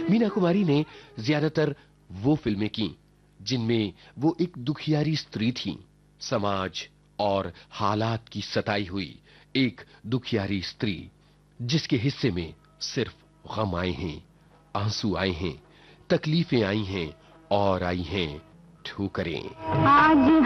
मीना कुमारी ने ज्यादातर वो फिल्में की जिनमें वो एक दुखियारी स्त्री थी। समाज और हालात की सताई हुई एक दुखियारी स्त्री जिसके हिस्से में सिर्फ गम आए हैं, आंसू आए हैं, तकलीफें आई हैं और आई हैं ठोकरें। आज